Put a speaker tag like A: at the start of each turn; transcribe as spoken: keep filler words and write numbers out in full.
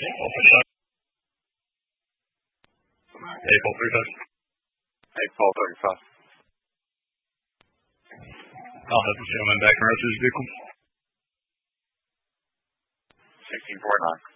A: April thirty-five.
B: April thirty-five.
A: I'll have the gentleman back in our vehicle.
B: sixteen forty-nine.